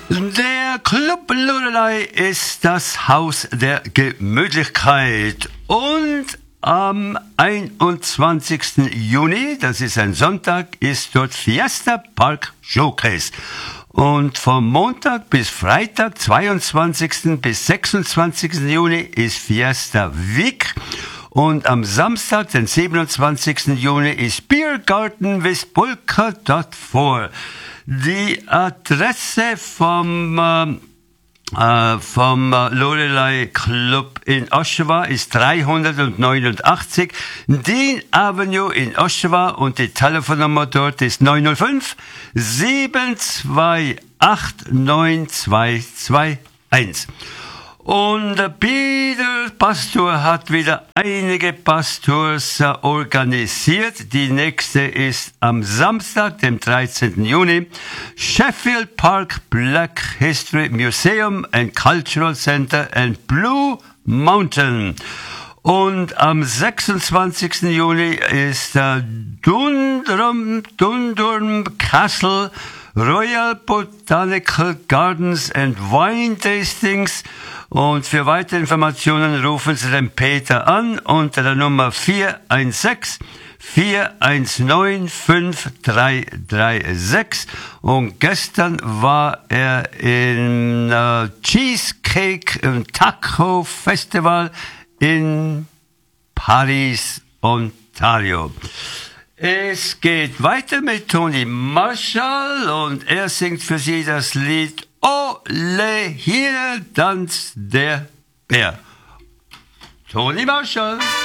Der Club Loreley ist das Haus der Gemütlichkeit und am 21. Juni, das ist ein Sonntag, ist dort Fiesta Park Showcase. Und vom Montag bis Freitag, 22. bis 26. Juni, ist Fiesta Week. Und am Samstag, den 27. Juni, ist Biergarten with Polka dort vor. Die Adresse vom Loreley Club in Oshawa ist 389 Dean Avenue in Oshawa und die Telefonnummer dort ist 905 728 9221. Und Peter Pastor hat wieder einige Pastors organisiert. Die nächste ist am Samstag, dem 13. Juni, Sheffield Park Black History Museum and Cultural Center and Blue Mountain. Und am 26. Juni ist Dundrum Castle Royal Botanical Gardens and Wine Tastings. Und für weitere Informationen rufen Sie den Peter an unter der Nummer 416 419 5336. Und gestern war er in Cheesecake und Taco Festival in Paris, Ontario. Es geht weiter mit Tony Marshall und er singt für Sie das Lied Ole, hier tanzt der Bär. Tony Marshall.